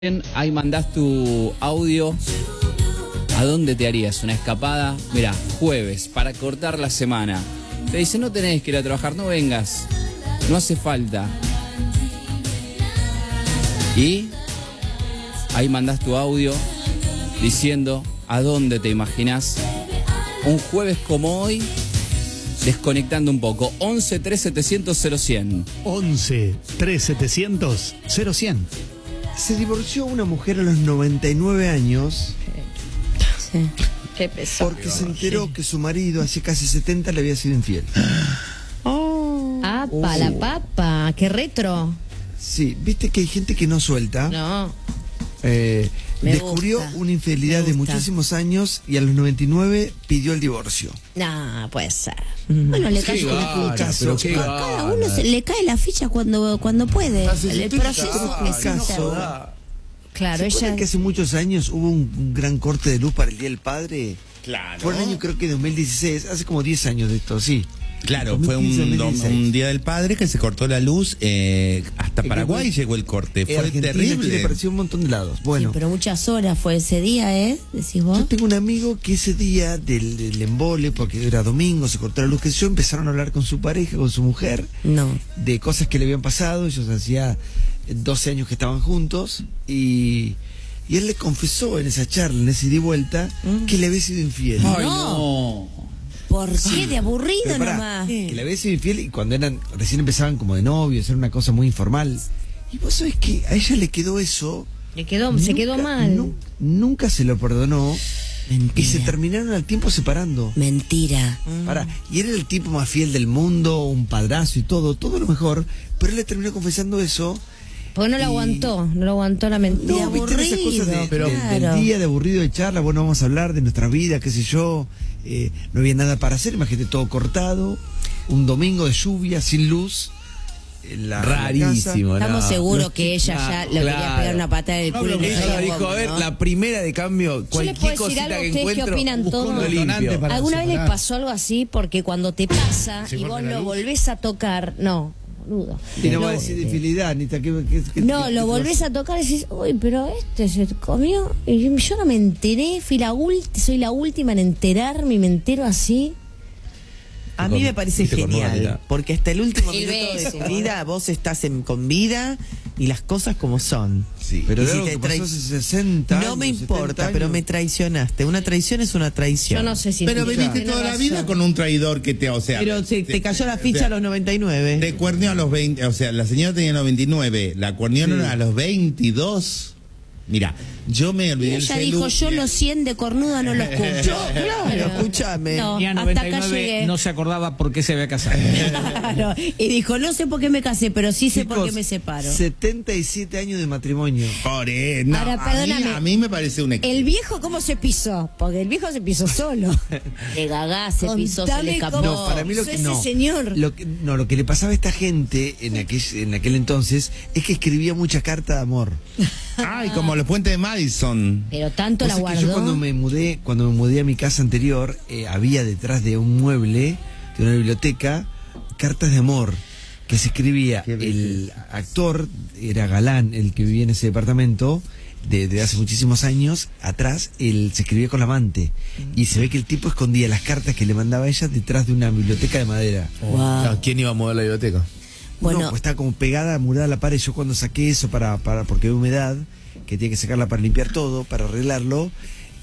Ahí mandás tu audio. ¿A dónde te harías una escapada? Mirá, jueves, para cortar la semana. Te dice, no tenés que ir a trabajar, no vengas. No hace falta. Y ahí mandás tu audio diciendo a dónde te imaginás. Un jueves como hoy, desconectando un poco. 11 3700 0100. 11 3700 0100. Se divorció una mujer a los 99 años. Sí. Qué pesado. Porque se enteró que su marido hace casi 70 le había sido infiel. ¡Apa, la papa! ¡Qué retro! Sí, viste que hay gente que no suelta. No. Me descubrió gusta. una infidelidad Me de gusta. muchísimos años y a los 99 pidió el divorcio. No, puede ser. Bueno, le cayó la gana, ficha. pero qué Cada gana. uno le cae la ficha cuando puede. El proceso caso. Claro, ¿Se acuerdan ella. que hace muchos años hubo un gran corte de luz para el Día del Padre? Claro. Fue el año creo que 2016, hace como 10 años de esto, sí. Claro, fue 2015, un Día del Padre que se cortó la luz, hasta Paraguay llegó el corte, fue Argentina, terrible. Chile, pareció un montón de lados. Bueno, Sí, pero muchas horas fue ese día, ¿eh? Decís vos. yo tengo un amigo que ese día del embole, porque era domingo, se cortó la luz, que yo, empezaron a hablar con su pareja, con su mujer, No. de cosas que le habían pasado. Ellos hacía 12 años que estaban juntos y él le confesó en esa charla, en ese ida y vuelta, que le había sido infiel. Ay, no. ¿Por qué? De aburrido Pero pará, nomás. que le había sido infiel y cuando recién empezaban como de novios, era una cosa muy informal. Y vos sabés que a ella le quedó eso. Se quedó mal. Nunca se lo perdonó. Mentira. Y se terminaron al tiempo separando. Mentira. Pará, y era el tipo más fiel del mundo, un padrazo y todo lo mejor, pero él le terminó confesando eso. Porque no lo aguantó la mentira. No, viste esas cosas Aburrido. del Claro. día de aburrido de charla, bueno, vamos a hablar de nuestra vida, qué sé yo, no había nada para hacer, imagínate todo cortado, un domingo de lluvia, sin luz, en la Rarísimo, casa. Estamos no. seguros No, que ella ya le quería pegar una patada del culo. y no Ella sabía dijo, cómo, a ver, ¿no? la primera de cambio, Yo les cualquier puedo decir cosita algo, que ustedes qué encuentro, opinan busco todos. uno limpio. Para ¿Alguna vez les separar. pasó algo así? Porque cuando te pasa Se y corta vos la lo luz. volvés a tocar, no, boludo. Y no va a decir infidelidad, ni No, lo volvés a tocar y decís, uy, pero este se comió. Y yo no me enteré, soy la última en enterarme y me entero así. A mí me parece Viste, con genial, Moralidad. porque hasta el último Mil minuto de veces, tu vida vos estás con vida y las cosas como son. Sí. Pero Y de si algo te que pasó trai- hace 60 No años, me 70 importa, pero años. me traicionaste. Una traición es una traición. Yo no sé si... Pero tiene veniste toda la vida razón. con un traidor que te, o sea... Pero te cayó la ficha o sea, a los 99. Te cuerneó a los 20, o sea, la señora tenía los 29, la cuerneó Sí. a los 22. Mira, yo me Y olvidé el ella celu. dijo, yo los 100 de cornuda no los cumplo. Claro, escúchame. No, Y a hasta acá 99 llegué. no se acordaba por qué se había casado. Claro. Y dijo, no sé por qué me casé, pero sí sé por Chicos, qué me separo. 77 años de matrimonio. No, Ahora, a mí- perdóname. a mí me parece un El viejo, ¿cómo se pisó? Porque el viejo se pisó solo. De gagá se pisó, se le escapó. No, para mí lo que Ese no. señor. Lo que le pasaba a esta gente en aquel entonces es que escribía mucha carta de amor. Ay, como los puentes de Madison. Pero tanto la Vos sabés que guardó. yo cuando me mudé a mi casa anterior, había detrás de un mueble, de una biblioteca, cartas de amor que se escribía. Qué El actor era Galán, el que vivía en ese departamento, de hace muchísimos años atrás, él se escribía con la amante. Y se ve que el tipo escondía las cartas que le mandaba a ella detrás de una biblioteca de madera. Wow. ¿Quién iba a mover la biblioteca? Bueno, No, pues está como pegada, murada a la pared. Yo cuando saqué eso porque había humedad, que tenía que sacarla para limpiar todo, para arreglarlo,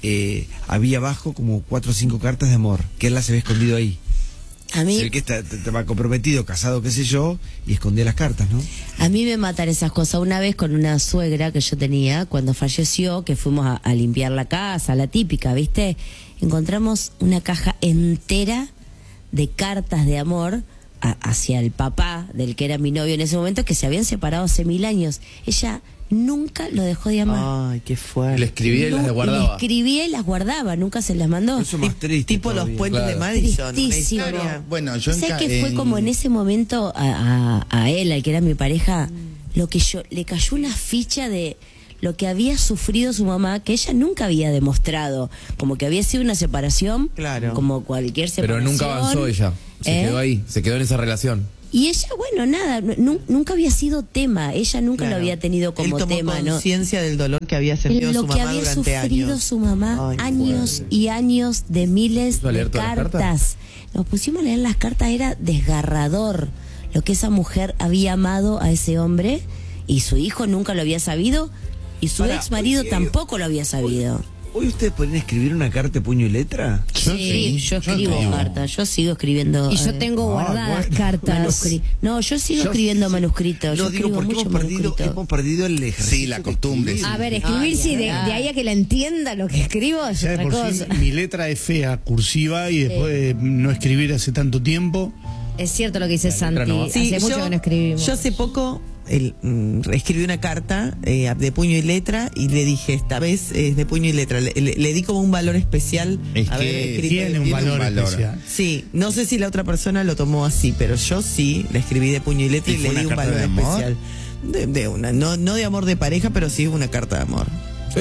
había abajo como 4 o 5 cartas de amor, que él las había escondido ahí. a mí... Se ve que estaba comprometido, casado, qué sé yo, y escondía las cartas, ¿no? A mí me matan esas cosas. Una vez con una suegra que yo tenía, cuando falleció, que fuimos a limpiar la casa, la típica, ¿viste? Encontramos una caja entera de cartas de amor hacia el papá del que era mi novio en ese momento, que se habían separado hace 1000 años. Ella nunca lo dejó de amar. Ay, qué fuerte. Le escribía y las Le guardaba. escribía y las guardaba, nunca se las mandó. Eso es más triste. Tipo los todavía. puentes de Claro. Madison. Una Tristísimo. historia. Bueno, yo ¿Sabes que fue como en ese momento a él, al que era mi pareja, lo que yo le cayó una ficha de lo que había sufrido su mamá, que ella nunca había demostrado, como que había sido una separación, Claro. como cualquier Pero separación. nunca avanzó ella. Se quedó ahí, se quedó en esa relación. Y ella, bueno, nada, nunca había sido tema, ella nunca Claro. lo había tenido como Él tomó tema, ¿no? conciencia del dolor que había sentido Lo su que mamá había durante sufrido años. su mamá, Ay, qué años fuerte. y años de miles ¿Puso a leer de todas las cartas. Nos pusimos a leer las cartas, era desgarrador lo que esa mujer había amado a ese hombre y su hijo nunca lo había sabido y su Pará, ex marido oye, tampoco lo había sabido. ¿Hoy ustedes pueden escribir una carta de puño y letra? Sí, yo escribo cartas, yo sigo escribiendo. Y yo tengo guardadas cartas. No, yo sigo escribiendo manuscritos. No, yo digo, escribo porque mucho hemos perdido el ejercicio. Sí, la costumbre. de A ver, escribir. escribir sí, de ahí a que la entienda lo que escribo es Ya de otra por sí, cosa. mi letra es fea, cursiva, y después no escribir hace tanto tiempo. Es cierto lo que dice Santi. no va. Sí, Hace mucho que no escribimos. Yo hace poco escribí una carta de puño y letra y le dije, esta vez es de puño y letra. Le di como un valor especial. Es haber que escrito Tiene de un puño y valor valor. especial. Sí, no sé si la otra persona lo tomó así, pero yo sí le escribí de puño y letra ¿Y y, fue le una di un carta valor de amor? especial. De una, no de amor de pareja, pero sí una carta de amor.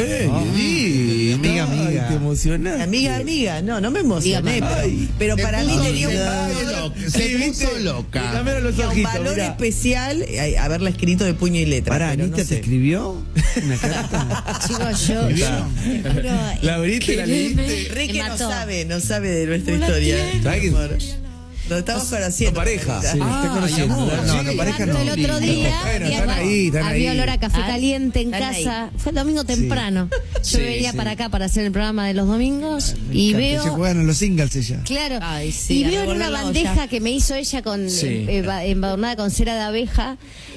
Amiga, amiga. ¿Te emocionas? Amiga, no me emocioné, pero para mí tenía Se puso loca. Cambiaron los un ojitos, valor mirá. especial haberla escrito de puño y letra. Pará, pero Anita no te sé. escribió una carta. Chicos, yo. ¿La abriste, la leíste? Ricky Me mató. no sabe de nuestra historia. ¿Sabes qué? Amor. Nos estamos conociendo. pareja. Margarita. Sí, está conociendo. No, pareja no. El otro día Bueno, están ahí. había olor a café Ah, caliente en están casa. Fue el domingo temprano. Yo Sí, venía sí. para acá para hacer el programa de los domingos y Se veo. juegan a los singles ella. Claro, Ay, sí, y a veo en una revolver la bandeja olla. que me hizo ella con Sí. embadurnada con cera de abeja,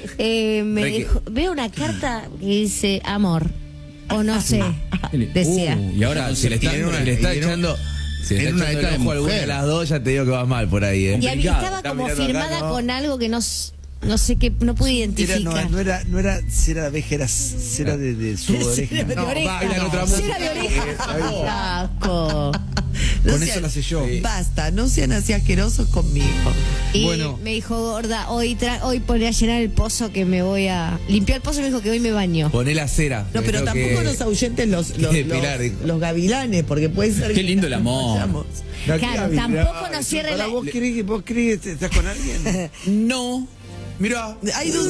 veo una carta que dice amor o no sé, decía. Y ahora se le está, le está echando. se le en está una echando letra el de ojo a alguna mujer. de las Las dos ya te digo que vas mal por ahí, Y complicado. estaba Está como mirando acá, firmada ¿no? con algo que no sé qué, no pude identificar. No era cera de abeja, era cera de su oreja. de oreja. bailan otra Cera de oreja. Qué asco. No Con sean- eso la selló. Basta, no sean así asquerosos conmigo. Y Bueno. me dijo, gorda, hoy poné a llenar el pozo que me voy a limpiar el pozo, me dijo que hoy me baño. Poné la cera. No, pero tampoco nos ahuyenten Pilar dijo. los gavilanes, porque puede ser Qué que lindo el nos amor. vayamos. Claro, tampoco nos cierre la... ¿Vos crees que estás con alguien? No. Mirá. Ay, no.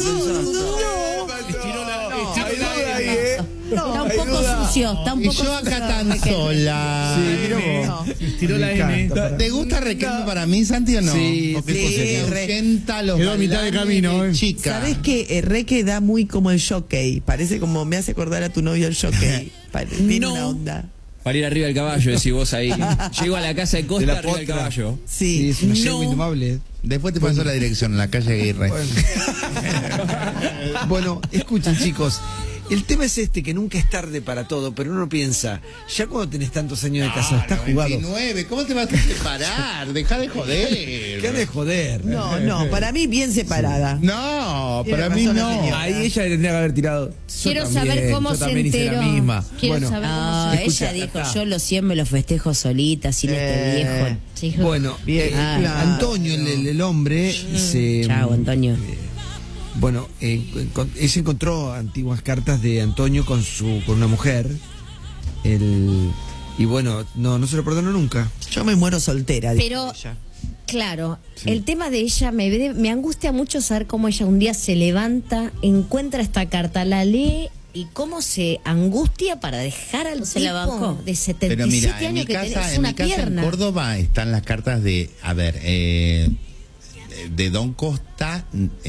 Está un poco sucio, está un Y poco yo acá sucio, tan Raquel. sola. Tiró la N. ¿Te gusta Requelme para mí, Santi, o no? Sí, Porque sí, se re. ahuyenta los Quedó a mitad de galanes camino, de chica. ¿Sabes qué? Reque da muy como el jockey. Parece como me hace acordar a tu novio el jockey. Tiene No. una onda. Para ir arriba del caballo, decís vos ahí. Llego a la casa de Costa De la arriba del potra. caballo. Sí. Sí, es una No. yegua indomable. Después te paso la dirección en la calle Aguirre. Bueno, escuchen chicos, el tema es que nunca es tarde para todo, pero uno piensa, ya cuando tenés tantos años de casado, estás jugado. 99, ¿cómo te vas a separar? Deja de joder. ¿Qué de joder? No, para mí bien separada. No, Tiene para mí razón la no. señora. Ahí ella le tendría que haber tirado. Quiero saber cómo se enteró. Quiero Bueno, saber cómo Ah, se Escucha, ella dijo, acá. yo los 100 me los festejo solita, sin este viejo. Sí, Bueno, Bien, claro. Antonio, el hombre, se... Chao, Antonio. Bueno, ella encontró antiguas cartas de Antonio con una mujer. Y bueno, no se lo perdonó nunca. Yo me muero soltera. dijo Pero, ella. claro, el tema de ella me angustia mucho saber cómo ella un día se levanta, encuentra esta carta, la lee y cómo se angustia para dejar al Se la tipo bancó. de 77 Pero mira, en mi años que casa, tenés en una mi casa en pierna. Córdoba están las cartas de, a ver, de Don Costa.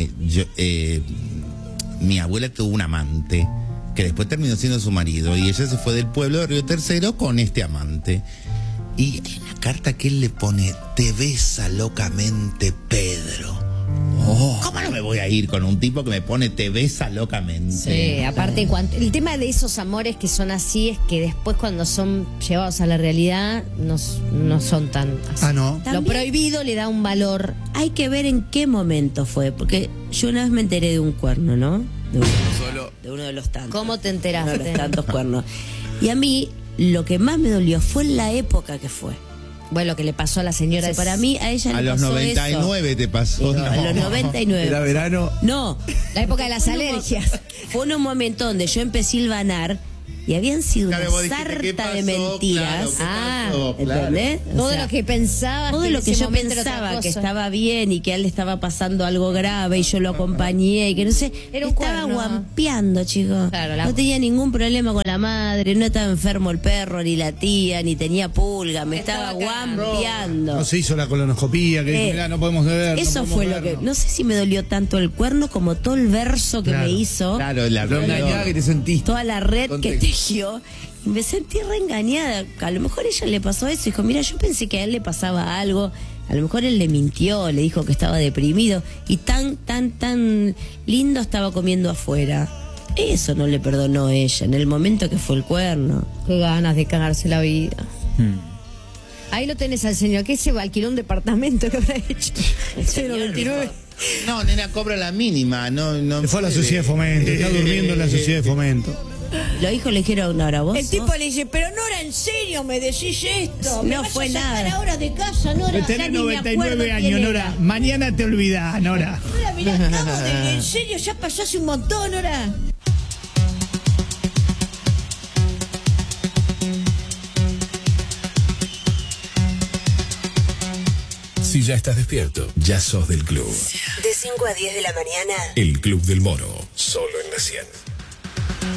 Mi abuela tuvo un amante que después terminó siendo su marido y ella se fue del pueblo de Río Tercero con este amante. Y hay una carta que él le pone: te besa locamente Pedro. ¿Cómo no me voy a ir con un tipo que me pone te besa locamente? Sí, aparte el tema de esos amores que son así es que después cuando son llevados a la realidad no son tan así. Ah, no. Lo También- prohibido le da un valor. Hay que ver en qué momento fue, porque yo una vez me enteré de un cuerno, ¿no? De uno de los tantos. ¿Cómo te Uno de enteraste? los tantos cuernos. Y a mí, lo que más me dolió fue en la época que fue. Bueno, lo que le pasó a la señora. O sea, para mí, a ella A le los pasó 99 te pasó. eso. A los No. 99. Era verano. No, La época de las alergias. fue en un momento donde yo empecé a hilvanar Y habían sido Claro, una vos dijiste, ¿qué sarta pasó? de mentiras. Claro, ¿qué pasó? ¿Entendés? O Todo sea, lo que pensaba. todo lo que yo pensaba que estaba bien y que a él le estaba pasando algo grave y yo lo acompañé y que no sé, Era un estaba cuerno. guampeando, chicos. Claro, no tenía ningún problema con la madre, no estaba enfermo el perro, ni la tía, ni tenía pulga, me estaba guampeando. No se hizo la colonoscopía, que mirá, no podemos ver. Eso fue lo que, no sé si me dolió tanto el cuerno como todo el verso que Claro. me hizo, Claro, la Lo engañaba que te sentiste. toda la red que Contexto. tejió. Y me sentí reengañada. A lo mejor a ella le pasó eso. Dijo, mira, yo pensé que a él le pasaba algo. A lo mejor él le mintió, le dijo que estaba deprimido. Y tan lindo estaba comiendo afuera. Eso no le perdonó ella en el momento que fue el cuerno. Qué ganas de cagarse la vida. Ahí lo tenés al señor, que se alquiló un departamento que habrá hecho. 029. No, nena, cobra la mínima. No Se fue a la sociedad de fomento, está durmiendo en la sociedad de fomento. Los hijos le dijeron, Nora, vos El sos- tipo le dice, pero Nora, ¿en serio me decís esto? ¿Me No vas fue a sacar nada. ahora de casa, Nora? Ya Tenés ni me 99 acuerdo años, quién Nora. era. Mañana te olvidás, Nora. Nora, mirá, acabo de... ¿En serio? Ya pasó hace un montón, Nora. Si ya estás despierto, ya sos del club. De 5 a 10 de la mañana. El Club del Moro, solo en la 100.